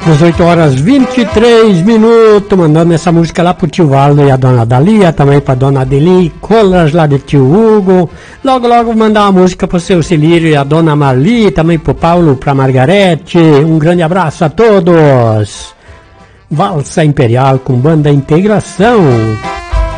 18 horas 23 minutos, mandando essa música lá pro tio Valdo e a dona Dalia, também pra dona Adeli, Colas lá do tio Hugo. Logo mandar uma música pro seu Cilírio e a dona Marli, também pro Paulo, pra Margarete. Um grande abraço a todos. Valsa Imperial com Banda Integração.